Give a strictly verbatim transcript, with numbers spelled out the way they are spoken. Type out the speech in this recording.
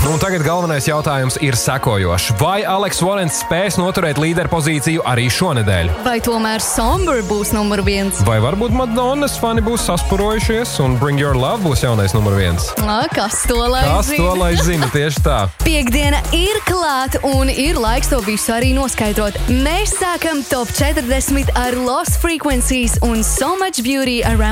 Un tagad galvenais jautājums ir sekojošs. Vai Alex Warrens spēs noturēt līderpozīciju arī šonedēļ? Vai tomēr Somber būs numur viens? Vai varbūt Madonnas fani būs saspurojušies un Bring Your Love būs jaunais numur viens? A, kas to lai Kas zina? to lai zina, tieši tā. Piektdiena ir klāta un ir laiks to visu arī noskaidrot. Mēs sākam top četrdesmit ar Lost Frequencies un So Much Beauty Around